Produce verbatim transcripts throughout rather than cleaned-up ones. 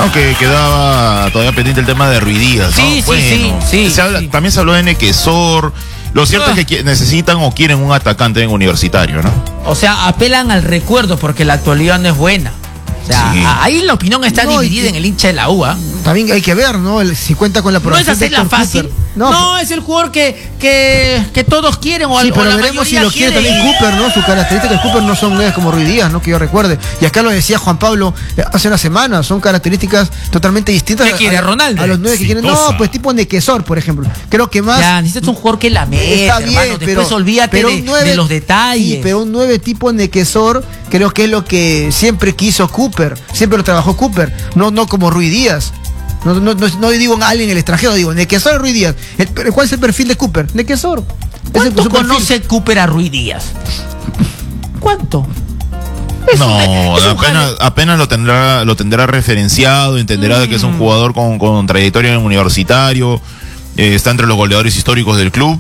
No, que quedaba todavía pendiente el tema de Ruiz Díaz, ¿no? Sí, bueno, sí, sí, sí, se habla, sí. También se habló de Nequesor. Lo cierto ah. es que necesitan o quieren un atacante en Universitario, ¿no? O sea, apelan al recuerdo porque la actualidad no es buena. O sea, sí. ahí la opinión está no, dividida y, en el hincha de la U. ¿eh? También hay que ver, ¿no? El, si cuenta con la aprobación. No es hacerla fácil. No, no pero... es el jugador que, que, que todos quieren o, sí, o pero la veremos si lo quiere, quiere también Cooper, ¿no? Sus características de Cooper no son nuevas como Ruiz Díaz, ¿no? Que yo recuerde. Y acá lo decía Juan Pablo eh, hace una semana, son características totalmente distintas. ¿Qué a, quiere Ronaldo? A los nueve que quieren. No, pues tipo Nequesor, por ejemplo. Creo que más. Ya, necesitas un jugador que la mete, está bien, hermano. pero, después olvídate pero de, nueve, de los detalles. Sí, pero un nueve tipo Nequesor creo que es lo que siempre quiso Cooper. Siempre lo trabajó Cooper. No, no como Ruiz Díaz. No, no, no, no digo en alguien en el extranjero, digo Nequesor o Ruiz Díaz. El, ¿Cuál es el perfil de Cooper? Nequesor. ¿Cuánto es conoce Cooper a Ruiz Díaz? ¿Cuánto? Es no, un, apenas, apenas lo tendrá lo tendrá referenciado, entenderá mm. de que es un jugador con, con trayectoria en universitario, eh, está entre los goleadores históricos del club,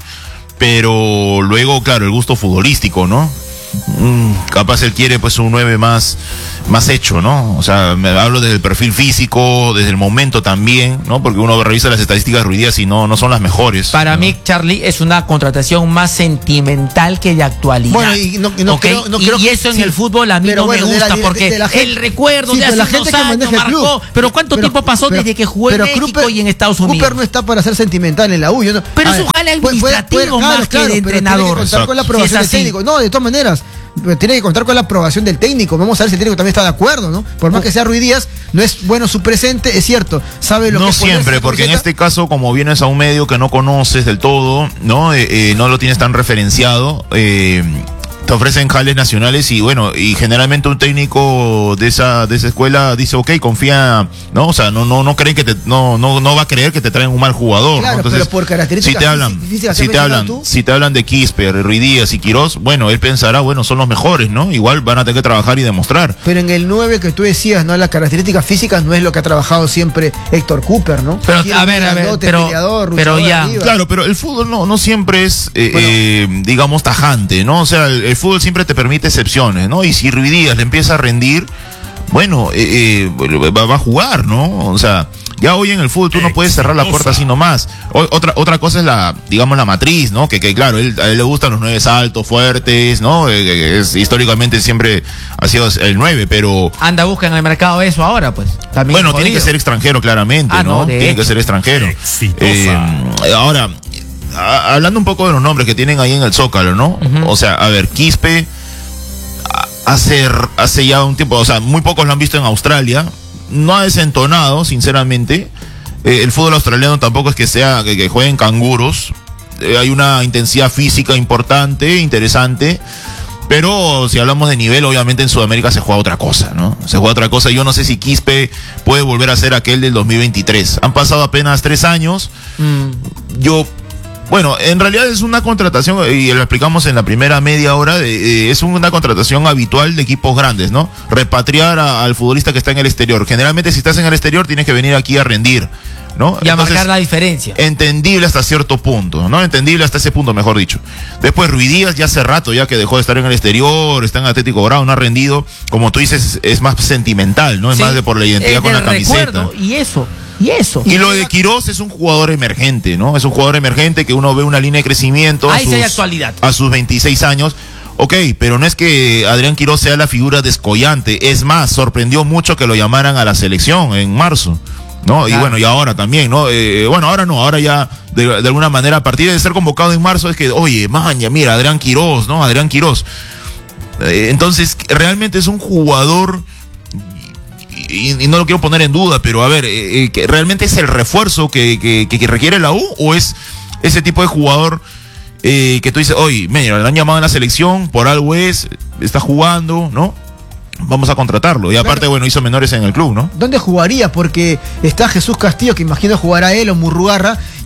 pero luego, claro, el gusto futbolístico, ¿no? Mm, capaz él quiere pues un nueve más más hecho, ¿no? O sea, me hablo desde el perfil físico, desde el momento también, ¿no? Porque uno revisa las estadísticas de Ruiz Díaz y no, no son las mejores. Para ¿no? mí, Charlie, es una contratación más sentimental que de actualidad. Bueno, y, no, no ¿okay? creo, no y, creo, y eso en sí, el fútbol a mí no bueno, me gusta, de la, porque de la gente, el recuerdo sí, de hace la gente dos que años marcó. Club, pero ¿cuánto pero, tiempo pasó pero, desde que jugó en México Cooper, y en Estados Unidos? Cooper no está para ser sentimental en la U. Yo no, pero es un jale administrativo más que claro, de entrenador. Tiene que contar con la aprobación del técnico. No, de todas maneras. Tiene que contar con la aprobación del técnico. Vamos a ver si el técnico también está de acuerdo, ¿no? Por más que sea Ruiz Díaz, no es bueno su presente, es cierto. Sabe lo no que siempre, porque en este caso, como vienes a un medio que no conoces del todo, ¿no? Eh, eh, no lo tienes tan referenciado, eh, te ofrecen jales nacionales y bueno, y generalmente un técnico de esa de esa escuela dice, ok, confía, ¿no? O sea, no no no creen que te no no no va a creer que te traen un mal jugador, claro, ¿no? Entonces, pero por características si te hablan, físicas, si te hablan, tú? si te hablan de Quisper, Ruiz Díaz y Quirós, bueno, él pensará, bueno, son los mejores, ¿no? Igual van a tener que trabajar y demostrar. Pero en el nueve que tú decías, ¿no? Las características físicas no es lo que ha trabajado siempre Héctor Cooper, ¿no? Pero a ver, a ver, pero, peleador, pero ya, arriba. Claro, pero el fútbol no no siempre es eh, bueno, eh, digamos tajante, ¿no? O sea, el, el fútbol siempre te permite excepciones, ¿no? Y si Ruiz Díaz le empieza a rendir, bueno, eh, eh, va, va a jugar, ¿no? O sea, ya hoy en el fútbol tú no puedes cerrar la puerta así nomás. O, otra otra cosa es la, digamos, la matriz, ¿no? Que, que claro, él, a él le gustan los nueve altos, fuertes, ¿no? Eh, es, históricamente siempre ha sido el nueve, pero... Anda, busca en el mercado eso ahora, pues. También bueno, tiene que ser extranjero, claramente, ah, ¿no? no tiene hecho. que ser extranjero. Eh, ahora, a, hablando un poco de los nombres que tienen ahí en el Zócalo, ¿no? Uh-huh. O sea, a ver, Quispe... Hace, hace ya un tiempo, o sea, muy pocos lo han visto en Australia, no ha desentonado, sinceramente. Eh, el fútbol australiano tampoco es que sea, que, que jueguen canguros, eh, hay una intensidad física importante, interesante, pero si hablamos de nivel, obviamente en Sudamérica se juega otra cosa, ¿no? Se juega otra cosa, yo no sé si Quispe puede volver a ser aquel del dos mil veintitrés. Han pasado apenas tres años, mm. yo... Bueno, en realidad es una contratación, y lo explicamos en la primera media hora, de, eh, es una contratación habitual de equipos grandes, ¿no? Repatriar a, al futbolista que está en el exterior. Generalmente si estás en el exterior tienes que venir aquí a rendir, ¿no? Y a Entonces, marcar la diferencia. Entendible hasta cierto punto, ¿no? Entendible hasta ese punto, mejor dicho. Después Ruiz Díaz ya hace rato ya que dejó de estar en el exterior, está en Atlético Grau, no ha rendido. Como tú dices, es más sentimental, ¿no? Es sí, más de por la identidad con la camiseta. Recuerdo, y eso. Y eso. Y lo de Quirós es un jugador emergente, ¿no? Es un jugador emergente que uno ve una línea de crecimiento. Ahí sí hay actualidad. A sus veintiséis años. Ok, pero no es que Adrián Quirós sea la figura descollante. Es más, sorprendió mucho que lo llamaran a la selección en marzo, ¿no? Claro. Y bueno, y ahora también, ¿no? Eh, bueno, ahora no, ahora ya de, de alguna manera, a partir de ser convocado en marzo, es que, oye, maña, mira, Adrián Quirós, ¿no? Adrián Quirós. Eh, entonces, realmente es un jugador... Y, y no lo quiero poner en duda, pero a ver, eh, eh, ¿realmente es el refuerzo que, que, que requiere la U? ¿O es ese tipo de jugador eh, que tú dices, oye, mira, le han llamado a la selección, por algo es, está jugando, ¿no? Vamos a contratarlo. Y aparte, claro, bueno, hizo menores en el club, ¿no? ¿Dónde jugaría? Porque está Jesús Castillo, que imagino jugará él, o Murrugarra,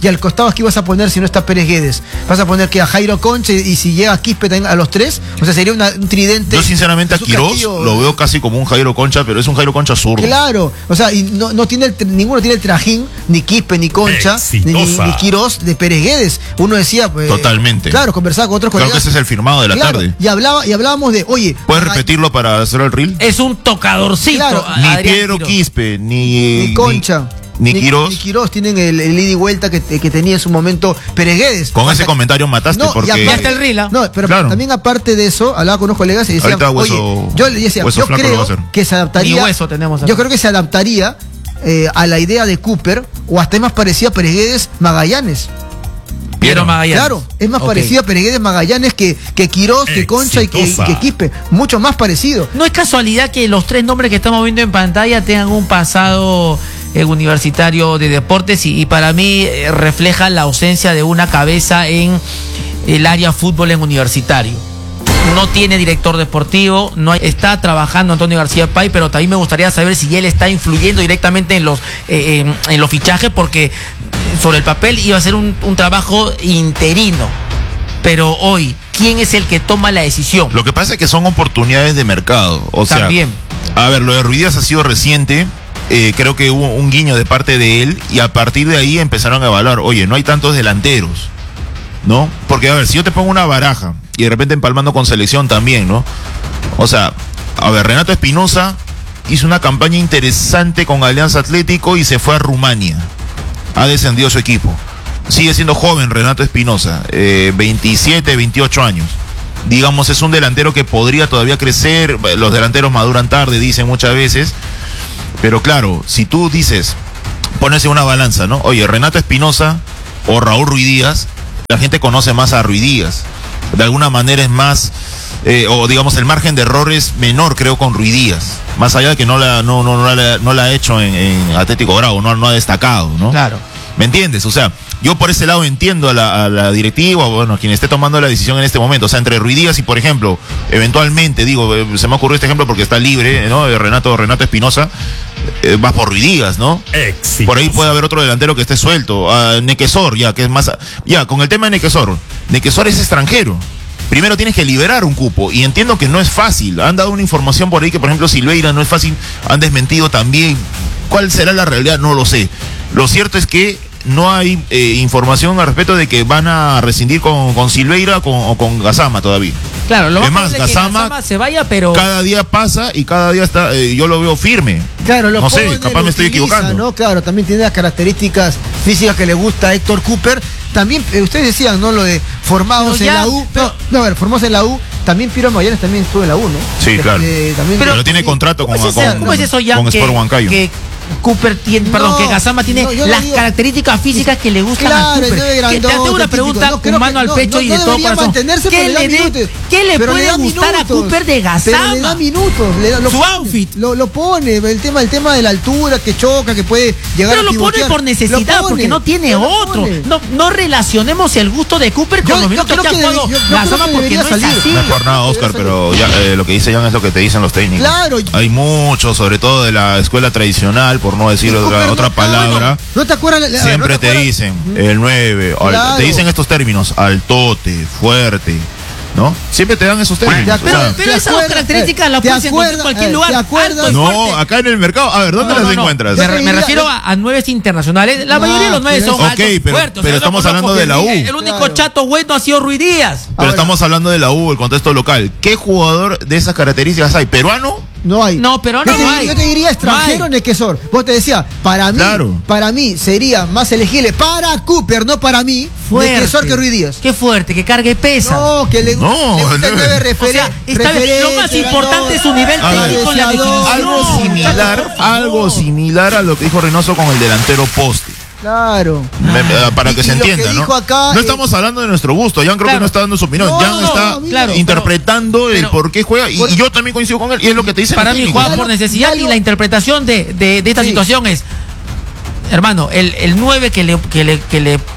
y al costado ¿qué vas a poner si no está Pérez Guedes? Vas a poner que a Jairo Concha y, y si llega Quispe también a los tres, o sea, sería una, un tridente. Yo sinceramente a Quirós lo veo casi como un Jairo Concha, pero es un Jairo Concha zurdo. Claro, o sea, y no, no tiene el, ninguno tiene el trajín, ni Quispe, ni Concha, ni, ni, ni Quirós de Pérez Guedes. Uno decía, pues, totalmente. Claro, conversaba con otros colegas. Creo que ese es el firmado de la claro, tarde. Y hablaba, y hablábamos de, oye, ¿puedes repetirlo para hacer el reel? Es un tocadorcito. Claro, ni Piero Quispe, ni, ni Concha. Ni, ni Quirós. Ni Quirós tienen el, el ida y vuelta que, que tenía en su momento Pérez Guedes. Con ese comentario mataste no, porque... Ya está el rila. No, pero claro. también aparte de eso, hablaba con unos colegas y decían, hueso, oye, yo le decía, yo creo que se adaptaría... Ni hueso tenemos. Yo creo que se adaptaría eh, a la idea de Cooper, o hasta es más parecida a Pérez Guedes Magallanes. Piero Magallanes. Claro, es más okay. parecido a Pérez Guedes Magallanes que, que Quirós, que Concha y que, y que Quispe. Mucho más parecido. No es casualidad que los tres nombres que estamos viendo en pantalla tengan un pasado eh, universitario de deportes y, y para mí eh, refleja la ausencia de una cabeza en el área fútbol en universitario. No tiene director deportivo, no hay, está trabajando Antonio García Pay, pero también me gustaría saber si él está influyendo directamente en los eh, en, en los fichajes, porque sobre el papel iba a ser un, un trabajo interino, pero hoy, ¿quién es el que toma la decisión? Lo que pasa es que son oportunidades de mercado, o también. sea, a ver, lo de Ruiz Díaz ha sido reciente, eh, creo que hubo un guiño de parte de él y a partir de ahí empezaron a evaluar, oye, no hay tantos delanteros, ¿no? Porque a ver, si yo te pongo una baraja y de repente empalmando con selección también, ¿no? O sea, a ver, Renato Espinosa hizo una campaña interesante con Alianza Atlético y se fue a Rumania. Ha descendido su equipo. Sigue siendo joven Renato Espinosa, eh, veintisiete, veintiocho años. Digamos, es un delantero que podría todavía crecer. Los delanteros maduran tarde, dicen muchas veces. Pero claro, si tú dices, pones en una balanza, ¿no? Oye, Renato Espinosa o Raúl Ruiz Díaz, la gente conoce más a Ruiz Díaz. De alguna manera es más, eh, o digamos, el margen de error es menor, creo, con Ruiz Díaz. Más allá de que no la, no, no, no la, no la ha hecho en, en Atlético Grau, no, no ha destacado, ¿no? Claro. ¿Me entiendes? O sea, yo por ese lado entiendo a la, a la directiva, bueno, quien esté tomando la decisión en este momento. O sea, entre Ruiz Díaz y, por ejemplo, eventualmente, digo, eh, se me ocurrió este ejemplo porque está libre, ¿no? Renato, Renato Espinosa, eh, vas por Ruiz Díaz, ¿no? Exitoso. Por ahí puede haber otro delantero que esté suelto. Uh, Nequesor, ya, que es más... Ya, con el tema de Nequesor. Nequesor es extranjero. Primero tienes que liberar un cupo y entiendo que no es fácil. Han dado una información por ahí que, por ejemplo, Silveira no es fácil. Han desmentido también. ¿Cuál será la realidad? No lo sé. Lo cierto es que no hay eh, información al respecto de que van a rescindir con, con Silveira con, o con Gassama todavía. Claro, lo es más, Gassama se vaya, pero cada día pasa y cada día está, eh, yo lo veo firme. Claro, lo no sé, capaz me estoy utiliza, equivocando. ¿no? Claro, también tiene las características físicas que le gusta a Héctor Cooper. También, eh, ustedes decían, ¿no? Lo de formados no, ya, en la U. Pero, no, no, a ver, formados en la U. También Piero Magallanes también estuvo en la U, ¿no? Sí, claro. Eh, también pero, pero tiene contrato con, ¿cómo con, es, ¿cómo es eso ya con que, Sport Huancayo. Que Cooper tiene, no, perdón, que Gassama tiene no, las digo, características físicas que le gustan claro, a Cooper. Grandote, te hago una pregunta no, con mano al no, pecho no, y no de todo corazón. ¿Qué le, de, ¿Qué le puede le gustar minutos, a Cooper de Gassama? Le da minutos. Le da, lo Su pone, outfit. Lo, lo pone, el tema, el tema de la altura, que choca, que puede llegar pero a lo pone por necesidad, pone, porque no tiene otro. No, no relacionemos el gusto de Cooper con yo, los minutos que ha jugado Gassama porque no salir. es así. No es por nada, Oscar, pero ya, eh, lo que dice Jan es lo que te dicen los técnicos. Claro. Hay muchos, sobre todo de la escuela tradicional, por no decir otra, otra palabra. ¿No te acuerdas? La, siempre ¿no te, te dicen el nueve, claro. Te dicen estos términos, altote, fuerte, ¿no? Siempre te dan esos términos. Pero, o sea, pero esas dos características las puedes encontrar en cualquier lugar. Alto no, fuerte. Acá en el mercado. A ver, ¿dónde no, las no, no. encuentras? Me, me refiero a, a nueves internacionales. La no, mayoría de los nueve son altos, okay, pero, fuertes. Pero o sea, estamos hablando de la U. El único claro. chato bueno ha sido Ruiz Díaz. Pero Ahora. estamos hablando de la U, el contexto local. ¿Qué jugador de esas características hay? ¿Peruano? No hay. No, pero no, yo te, no hay. Yo te diría extranjero en Nequesor. Vos te decías, para mí, claro. para mí sería más elegible para Cooper, no para mí, Nequesor que Ruiz Díaz. Qué fuerte, que cargue pesa. No, que le, no, le gusta el nueve referente. O sea, lo más importante es su nivel técnico en la definición. Algo similar, algo similar a lo que dijo Reynoso con el delantero poste. Claro. Me, me, para que y, se y entienda, que ¿no? Acá, no estamos hablando de nuestro gusto. Jan creo claro. que no está dando su opinión. No, Jan está no, claro, interpretando pero, el por qué juega. Y, por, y yo también coincido con él. Y es lo que te dice. Para mí juega por necesidad y la interpretación de, de, de esta sí. situación es, hermano, el, el nueve que le, que le, que le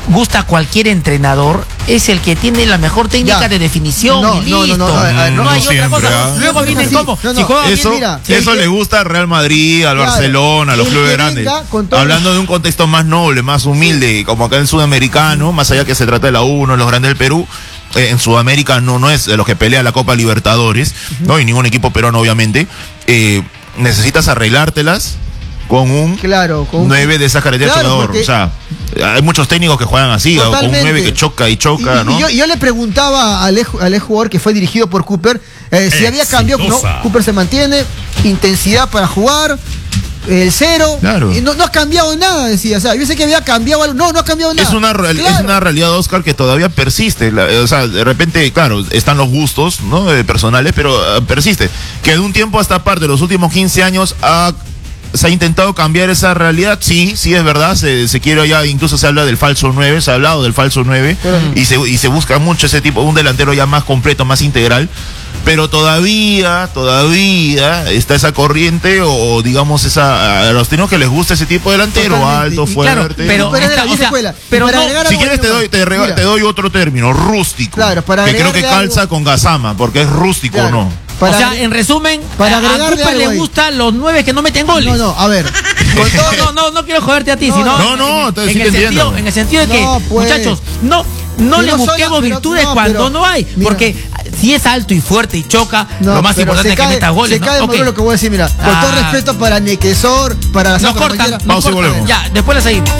gusta a cualquier entrenador es el que tiene la mejor técnica ya. de definición. No, y no, listo. no, no, no, no, no, no hay siempre, otra cosa. ¿eh? Luego vienen como. No, no. Si juega eso bien, mira, eso que, le gusta al Real Madrid, al claro, Barcelona, a los clubes grandes. Hablando de un contexto más noble, más humilde, como acá en el sudamericano, más allá que se trata de la U, no los grandes del Perú. Eh, en Sudamérica no, no es de los que pelea la Copa Libertadores, uh-huh. no, y ningún equipo peruano, obviamente. Eh, necesitas arreglártelas con un claro, con nueve de esas características claro, jugador. O sea, hay muchos técnicos que juegan así, totalmente. Con un nueve que choca y choca, y, ¿no? Y yo, yo le preguntaba al ex, al ex jugador que fue dirigido por Cooper, eh, si había cambiado, no, Cooper se mantiene, intensidad para jugar, el cero, claro. y no, no ha cambiado nada, decía. O sea, yo sé que había cambiado algo, no, no ha cambiado nada. Es una, real, claro. es una realidad, Oscar, que todavía persiste. La, o sea, de repente, claro, están los gustos, ¿no? Eh, personales, pero uh, persiste. Que de un tiempo a esta parte, de los últimos quince años, ha, se ha intentado cambiar esa realidad. Sí, sí es verdad. Se, se quiere ya, incluso se habla del falso nueve, se ha hablado del falso nueve, uh-huh. y, se, y se busca mucho ese tipo, un delantero ya más completo, más integral. Pero todavía, todavía está esa corriente o digamos esa a los técnicos que les gusta ese tipo de delantero, totalmente. Alto, fuerte. Claro, pero pero, esta, o sea, pero para no, si quieres te doy, te, rega, te doy otro término, rústico. Claro, para que creo que calza algo con Gazama, porque es rústico, claro. ¿no? Para o sea, en resumen, para a Cooper le gustan los nueve que no meten goles. No, no, a ver. Con todo, no, no, no quiero joderte a ti, no, sino no, no, en, en, el sentido, en el sentido de que, no, pues, muchachos, no, no le busquemos sola, virtudes no, cuando pero, no hay, mira, porque si es alto y fuerte y choca, no, lo más importante es que meta goles. Se cae, ¿no? Okay. Lo que voy a decir, mira, con ah. todo respeto para Nequesor, para la no cortan, no Vamos cortan. volvemos. Ya, después la seguimos.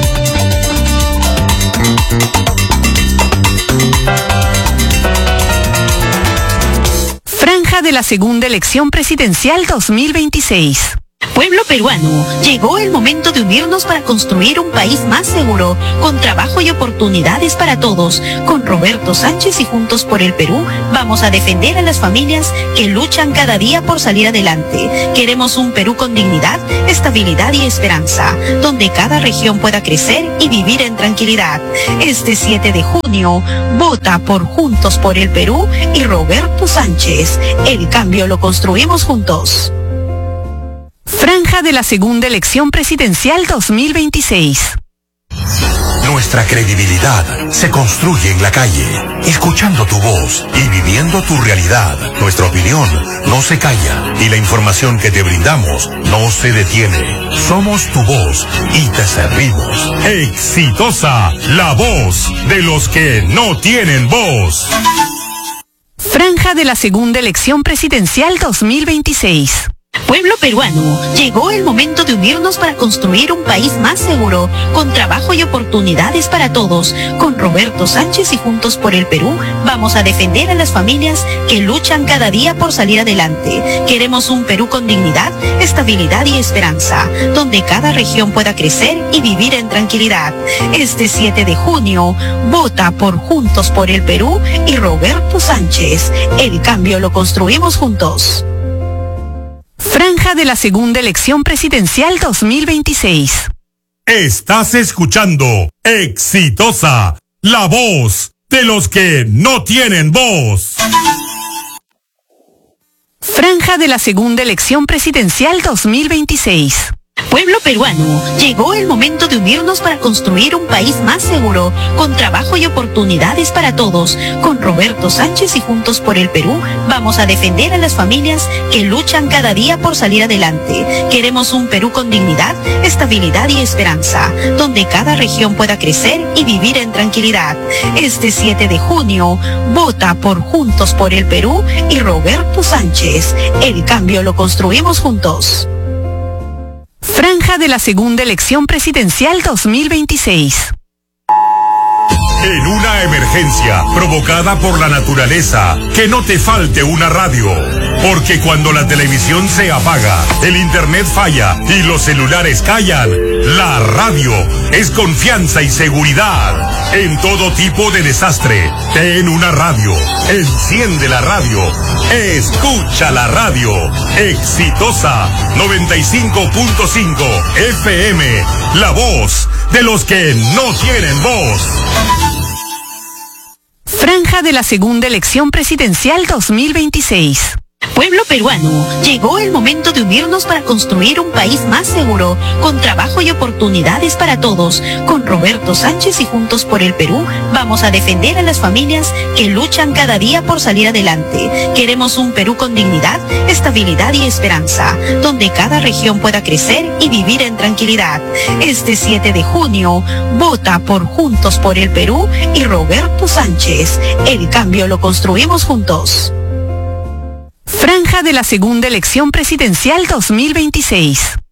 Franja de la segunda elección presidencial dos mil veintiséis. Pueblo peruano, llegó el momento de unirnos para construir un país más seguro, con trabajo y oportunidades para todos. Con Roberto Sánchez y Juntos por el Perú, vamos a defender a las familias que luchan cada día por salir adelante. Queremos un Perú con dignidad, estabilidad y esperanza, donde cada región pueda crecer y vivir en tranquilidad. Este siete de junio, vota por Juntos por el Perú y Roberto Sánchez. El cambio lo construimos juntos. Franja de la segunda elección presidencial dos mil veintiséis. Nuestra credibilidad se construye en la calle, escuchando tu voz y viviendo tu realidad. Nuestra opinión no se calla y la información que te brindamos no se detiene. Somos tu voz y te servimos. Exitosa, la voz de los que no tienen voz. Franja de la segunda elección presidencial dos mil veintiséis. Pueblo peruano, llegó el momento de unirnos para construir un país más seguro, con trabajo y oportunidades para todos. Con Roberto Sánchez y Juntos por el Perú, vamos a defender a las familias que luchan cada día por salir adelante. Queremos un Perú con dignidad, estabilidad y esperanza, donde cada región pueda crecer y vivir en tranquilidad. Este siete de junio, vota por Juntos por el Perú y Roberto Sánchez. El cambio lo construimos juntos. Franja de la segunda elección presidencial dos mil veintiséis. Estás escuchando Exitosa, la voz de los que no tienen voz. Franja de la segunda elección presidencial dos mil veintiséis. Pueblo peruano, llegó el momento de unirnos para construir un país más seguro, con trabajo y oportunidades para todos. Con Roberto Sánchez y Juntos por el Perú, vamos a defender a las familias que luchan cada día por salir adelante. Queremos un Perú con dignidad, estabilidad y esperanza, donde cada región pueda crecer y vivir en tranquilidad. Este siete de junio, vota por Juntos por el Perú y Roberto Sánchez. El cambio lo construimos juntos. Franja de la segunda elección presidencial dos mil veintiséis. En una emergencia provocada por la naturaleza, que no te falte una radio. Porque cuando la televisión se apaga, el internet falla y los celulares callan, la radio es confianza y seguridad. En todo tipo de desastre, ten una radio. Enciende la radio. Escucha la radio. Exitosa noventa y cinco punto cinco F M. La voz de los que no tienen voz. Franja de la segunda elección presidencial dos mil veintiséis. Pueblo peruano, llegó el momento de unirnos para construir un país más seguro, con trabajo y oportunidades para todos. Con Roberto Sánchez y Juntos por el Perú, vamos a defender a las familias que luchan cada día por salir adelante. Queremos un Perú con dignidad, estabilidad y esperanza, donde cada región pueda crecer y vivir en tranquilidad. Este siete de junio, vota por Juntos por el Perú y Roberto Sánchez. El cambio lo construimos juntos. Franja de la segunda elección presidencial dos mil veintiséis.